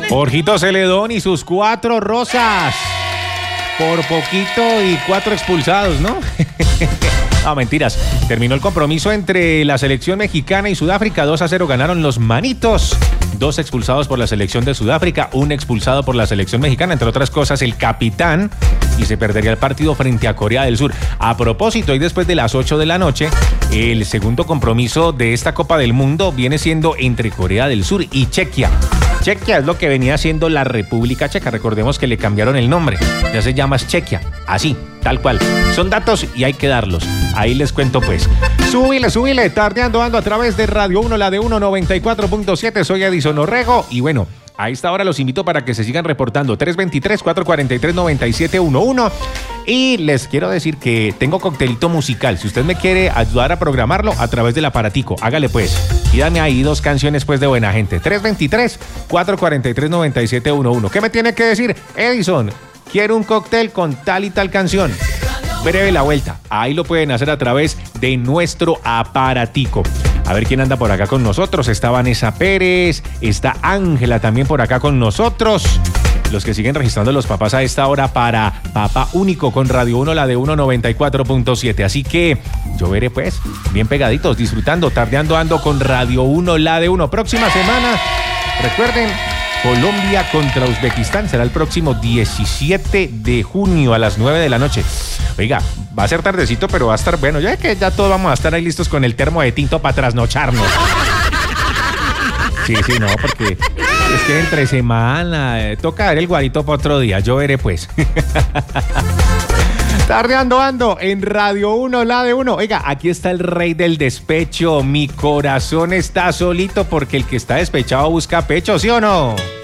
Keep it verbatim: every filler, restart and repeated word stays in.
Jorgito Celedón y sus cuatro rosas. Por poquito y cuatro expulsados, ¿no? No, mentiras. Terminó el compromiso entre la selección mexicana y Sudáfrica. dos a cero ganaron los manitos. Dos expulsados por la selección de Sudáfrica, un expulsado por la selección mexicana, entre otras cosas el capitán, y se perdería el partido frente a Corea del Sur. A propósito, hoy después de las ocho de la noche, el segundo compromiso de esta Copa del Mundo viene siendo entre Corea del Sur y Chequia. Chequia es lo que venía siendo la República Checa. Recordemos que le cambiaron el nombre. Ya se llama Chequia. Así, tal cual. Son datos y hay que darlos. Ahí les cuento pues. Súbile, súbile. Tardeando ando a través de Radio uno, la de uno noventa y cuatro punto siete. Soy Edison Orrego. Y bueno, a esta hora los invito para que se sigan reportando. tres dos tres, cuatro cuatro tres, nueve siete uno uno. Y les quiero decir que tengo coctelito musical. Si usted me quiere ayudar a programarlo a través del aparatico, hágale pues. Y dame ahí dos canciones pues de buena gente. tres dos tres, cuatro cuatro tres, nueve siete uno uno. ¿Qué me tiene que decir? Edison, quiero un cóctel con tal y tal canción. Breve la vuelta. Ahí lo pueden hacer a través de nuestro aparatico. A ver quién anda por acá con nosotros. Está Vanessa Pérez, está Ángela también por acá con nosotros. Los que siguen registrando los papás a esta hora para Papá Único con Radio uno, la de uno noventa y cuatro punto siete. Así que yo veré pues, bien pegaditos, disfrutando, tardeando ando con Radio uno, la de uno. Próxima semana, recuerden, Colombia contra Uzbekistán será el próximo diecisiete de junio a las nueve de la noche. Oiga, va a ser tardecito, pero va a estar bueno. Ya que ya todos vamos a estar ahí listos con el termo de tinto para trasnocharnos. Sí, sí, no, porque es que entre semana eh, toca dar el guarito para otro día. Yo veré pues. Tardeando ando en Radio uno, la de uno. Oiga, aquí está el rey del despecho. Mi corazón está solito porque el que está despechado busca pecho, ¿sí o no?